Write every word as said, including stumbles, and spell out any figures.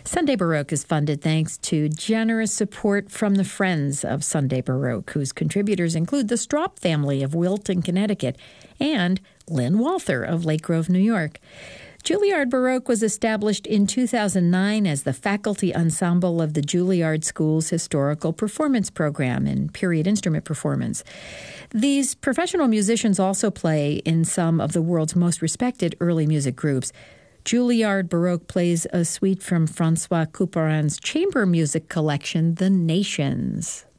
Sunday Baroque is funded thanks to generous support from the Friends of Sunday Baroque, whose contributors include the Stroup family of Wilton, Connecticut, and Lynn Walther of Lake Grove, New York. Juilliard Baroque was established in two thousand nine as the faculty ensemble of the Juilliard School's historical performance program in period instrument performance. These professional musicians also play in some of the world's most respected early music groups. Juilliard Baroque plays a suite from Francois Couperin's chamber music collection, The Nations.